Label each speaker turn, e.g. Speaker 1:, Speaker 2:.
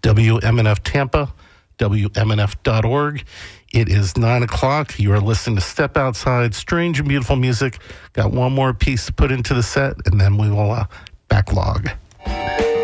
Speaker 1: WMNF Tampa, WMNF.org. It is 9 o'clock. You are listening to Step Outside, strange and beautiful music. Got one more piece to put into the set, and then we will backlog.